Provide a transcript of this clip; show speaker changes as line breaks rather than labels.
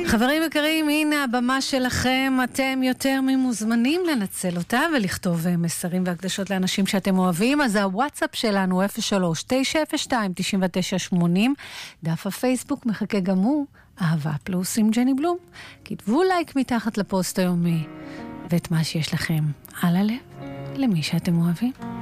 חברים יקרים, הנה הבמה שלכם. אתם יותר ממוזמנים לנצל אותה ולכתוב מסרים והקדשות לאנשים שאתם אוהבים. אז הוואטסאפ שלנו 03-902-9980. דף הפייסבוק מחכה גם הוא, אהבה פלוס עם ג'ני בלום. כתבו לייק מתחת לפוסט היומי, ואת מה שיש לכם על הלב למי שאתם אוהבים.